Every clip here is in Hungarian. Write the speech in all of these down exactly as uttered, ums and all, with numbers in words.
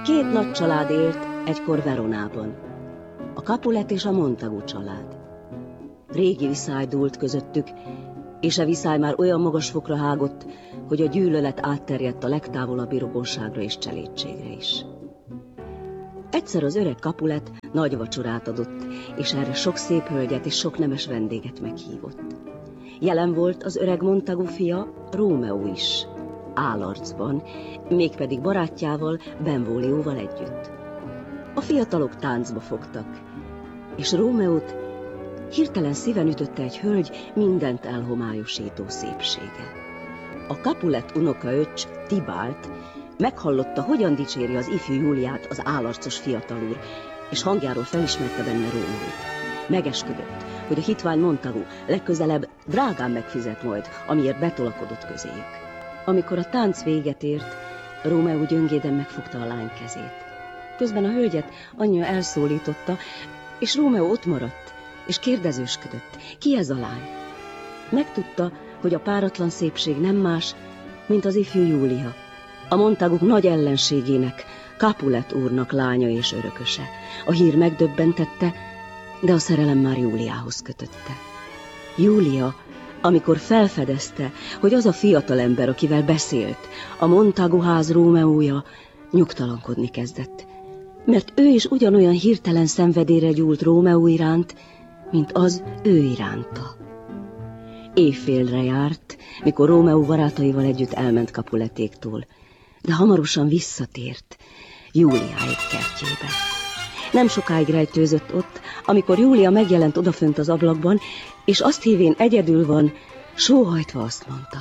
Két nagy család élt egykor Veronában. A Capulet és a Montagu család. Régi viszály dúlt közöttük, és a viszály már olyan magas fokra hágott, hogy a gyűlölet átterjedt a legtávolabbi rokonságra és cselédségre is. Egyszer az öreg Capulet nagy vacsorát adott, és erre sok szép hölgyet és sok nemes vendéget meghívott. Jelen volt az öreg Montagu fia, Rómeó is, álarcban, mégpedig barátjával, Benvolióval együtt. A fiatalok táncba fogtak, és Rómeót hirtelen szíven ütötte egy hölgy mindent elhomályosító szépsége. A Capulet unokaöccs, Tibalt meghallotta, hogyan dicséri az ifjú Júliát az álarcos fiatalúr, és hangjáról felismerte benne Rómeót. Megesküdött, hogy a hitvány Montagu legközelebb drágán megfizet majd, amiért betolakodott közéjük. Amikor a tánc véget ért, Rómeó gyöngéden megfogta a lány kezét. Közben a hölgyet anyja elszólította, és Rómeó ott maradt, és kérdezősködött, ki ez a lány. Megtudta, hogy a páratlan szépség nem más, mint az ifjú Júlia, a Montaguk nagy ellenségének, Capulet úrnak lánya és örököse. A hír megdöbbentette, de a szerelem már Júliához kötötte. Júlia, amikor felfedezte, hogy az a fiatalember, akivel beszélt, a Montagu ház Rómeója, nyugtalankodni kezdett, mert ő is ugyanolyan hirtelen szenvedélyre gyúlt Rómeó iránt, mint az ő iránta. Éjfélre járt, mikor Rómeó barátaival együtt elment Capuletéktól, de hamarosan visszatért Júliáék kertjébe. Nem sokáig rejtőzött ott, amikor Júlia megjelent odafönt az ablakban, és azt hívén egyedül van, sóhajtva azt mondta: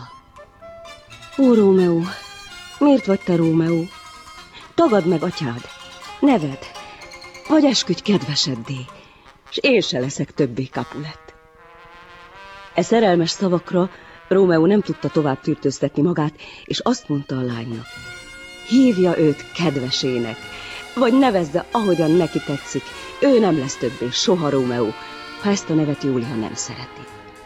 Ó, Rómeó, miért vagy te Rómeó? Tagadd meg atyád, neved, vagy esküdj kedveseddé, s én se leszek többé Capulet. E szerelmes szavakra Rómeó nem tudta tovább tűrtőztetni magát, és azt mondta a lánynak: hívja őt kedvesének, vagy nevezze, ahogyan neki tetszik, ő nem lesz többé soha Rómeó, ha ezt a nevet Júlia nem szereti.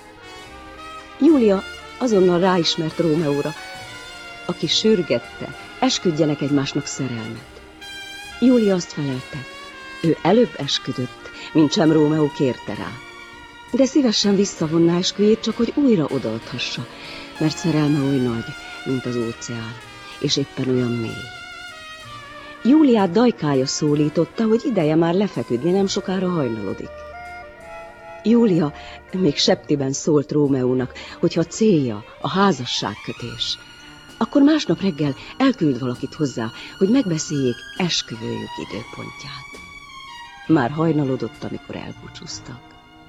Júlia azonnal ráismert Rómeóra, aki sürgette, esküdjenek egymásnak szerelmet. Júlia azt felelte, ő előbb esküdött, mint sem Rómeó kérte rá, de szívesen visszavonná esküjét, csak hogy újra odaadhassa, mert szerelme oly nagy, mint az óceán, és éppen olyan mély. Júliát dajkája szólította, hogy ideje már lefeküdni, nem sokára hajnalodik. Júlia még septiben szólt Rómeónak, hogyha célja a házasságkötés, akkor másnap reggel elküld valakit hozzá, hogy megbeszéljék esküvőjük időpontját. Már hajnalodott, amikor elbúcsúztak.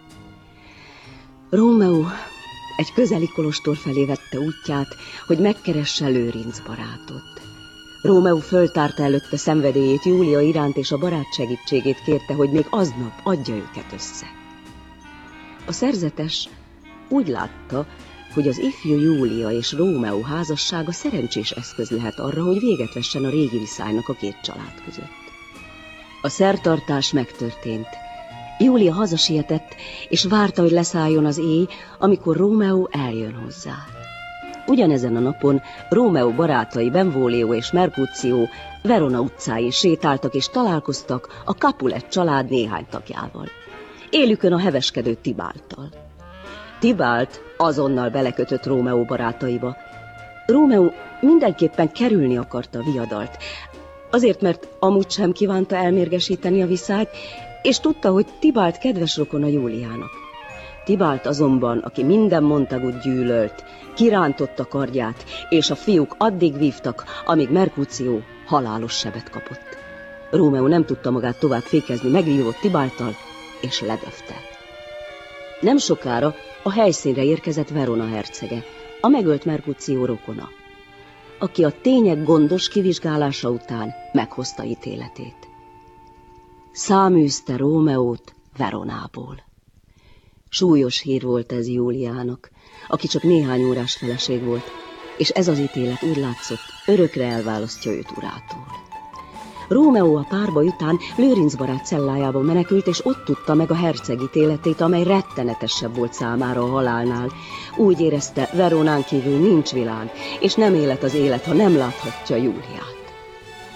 Rómeó egy közeli kolostor felé vette útját, hogy megkeresse Lőrinc barátot. Rómeó föltárta előtte szenvedélyét Júlia iránt, és a barát segítségét kérte, hogy még aznap adja őket össze. A szerzetes úgy látta, hogy az ifjú Júlia és Rómeó házassága szerencsés eszköz lehet arra, hogy véget vessen a régi viszálynak a két család között. A szertartás megtörtént. Júlia hazasietett, és várta, hogy leszálljon az éj, amikor Rómeó eljön hozzá. Ugyanezen a napon Rómeó barátai Benvolio és Mercutio Verona utcáin sétáltak és találkoztak a Capulet család néhány tagjával. Élükön a heveskedő Tibálttal. Tibált azonnal belekötött Rómeó barátaiba. Rómeó mindenképpen kerülni akarta a viadalt, azért, mert amúgy sem kívánta elmérgesíteni a viszályt, és tudta, hogy Tibált kedves rokona Júliának. Tibált azonban, aki minden Montagut gyűlölt, kirántotta kardját, és a fiúk addig vívtak, amíg Mercutio halálos sebet kapott. Rómeó nem tudta magát tovább fékezni, megvívott Tibálttal, és ledöfte. Nem sokára a helyszínre érkezett Verona hercege, a megölt Mercutio rokona, aki a tények gondos kivizsgálása után meghozta ítéletét. Száműzte Rómeót Veronából. Súlyos hír volt ez Júliának, aki csak néhány órás feleség volt, és ez az ítélet úgy látszott, örökre elválasztja őt urától. Rómeó a párba után Lőrinc barát cellájába menekült, és ott tudta meg a herceg ítéletét, amely rettenetesebb volt számára a halálnál. Úgy érezte, Veronán kívül nincs világ, és nem élet az élet, ha nem láthatja Júliát.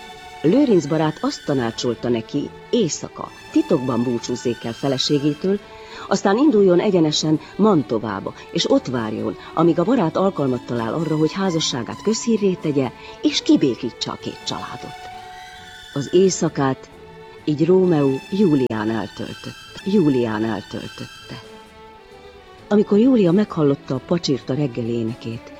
Lőrinc barát azt tanácsolta neki, éjszaka titokban búcsúzzék el feleségétől, aztán induljon egyenesen Mantovába, és ott várjon, amíg a barát alkalmat talál arra, hogy házasságát közhírré tegye, és kibékítse a két családot. Az éjszakát így Rómeó Júliánál töltötte. Júliánál töltötte. Amikor Júlia meghallotta a pacsirta reggeli énekét,